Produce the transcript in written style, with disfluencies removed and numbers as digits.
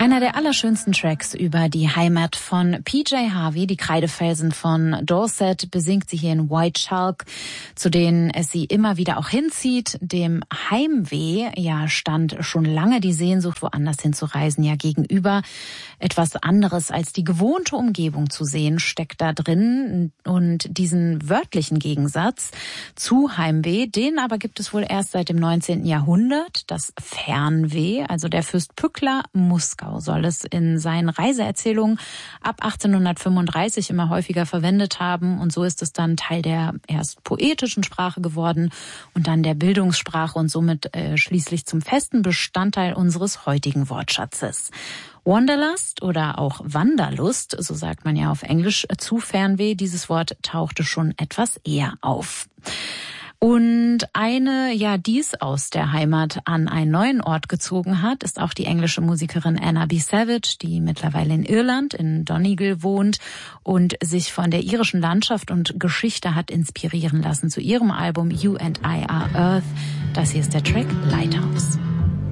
Einer der allerschönsten Tracks über die Heimat von PJ Harvey, die Kreidefelsen von Dorset, besingt sie hier in White Chalk, zu denen es sie immer wieder auch hinzieht. Dem Heimweh, ja, stand schon lange die Sehnsucht, woanders hinzureisen, ja gegenüber. Etwas anderes als die gewohnte Umgebung zu sehen, steckt da drin. Und diesen wörtlichen Gegensatz zu Heimweh, den aber gibt es wohl erst seit dem 19. Jahrhundert. Das Fernweh, also der Fürst Pückler Muskau soll es in seinen Reiseerzählungen ab 1835 immer häufiger verwendet haben. Und so ist es dann Teil der erst poetischen Sprache geworden und dann der Bildungssprache und somit schließlich zum festen Bestandteil unseres heutigen Wortschatzes. Wanderlust oder auch Wanderlust, so sagt man ja auf Englisch zu Fernweh, dieses Wort tauchte schon etwas eher auf. Und eine, ja, dies aus der Heimat an einen neuen Ort gezogen hat, ist auch die englische Musikerin Anna B. Savage, die mittlerweile in Irland, in Donegal wohnt und sich von der irischen Landschaft und Geschichte hat inspirieren lassen zu ihrem Album You and I Are Earth. Das hier ist der Track Lighthouse.